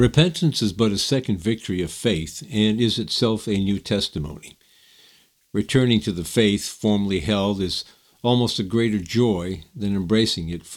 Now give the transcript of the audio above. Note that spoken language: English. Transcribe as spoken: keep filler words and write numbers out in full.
Repentance is but a second victory of faith and is itself a new testimony. Returning to the faith formerly held is almost a greater joy than embracing it for